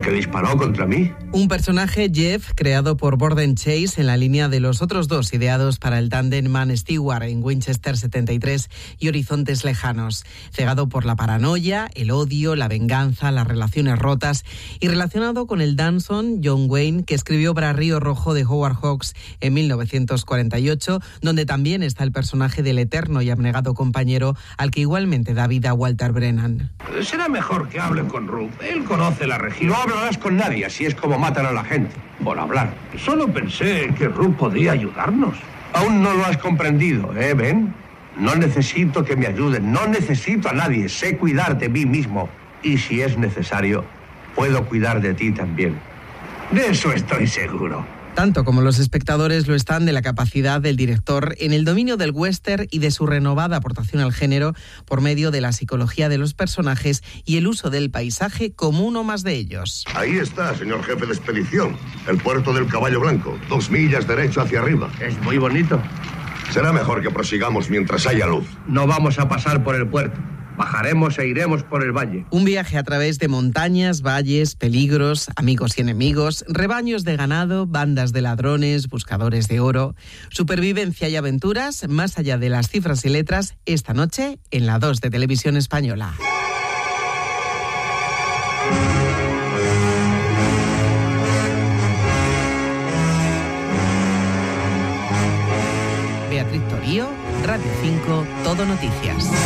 ¿Que disparó contra mí? Un personaje, Jeff, creado por Borden Chase en la línea de los otros dos ideados para el tándem Man-Stewart en Winchester 73 y Horizontes Lejanos. Cegado por la paranoia, el odio, la venganza, las relaciones rotas y relacionado con el Danson, John Wayne, que escribió para Río Rojo de Howard Hawks en 1948, donde también está el personaje del eterno y abnegado compañero al que igualmente da vida Walter Brennan. Será mejor que hable con Roop. Él conoce la región. No hablarás con nadie, así es como matan a la gente. Por hablar. Solo pensé que Roop podía ayudarnos. Aún no lo has comprendido, Ben? No necesito que me ayuden, no necesito a nadie. Sé cuidar de mí mismo. Y si es necesario, puedo cuidar de ti también. De eso estoy seguro. Tanto como los espectadores lo están de la capacidad del director en el dominio del western y de su renovada aportación al género por medio de la psicología de los personajes y el uso del paisaje como uno más de ellos. Ahí está, señor jefe de expedición, el puerto del Caballo Blanco, 2 millas derecho hacia arriba. Es muy bonito. Será mejor que prosigamos mientras haya luz. No vamos a pasar por el puerto. Bajaremos e iremos por el valle. Un viaje a través de montañas, valles, peligros, amigos y enemigos, rebaños de ganado, bandas de ladrones, buscadores de oro, supervivencia y aventuras más allá de las cifras y letras esta noche en la 2 de Televisión Española. Beatriz Torío, Radio 5, Todo Noticias.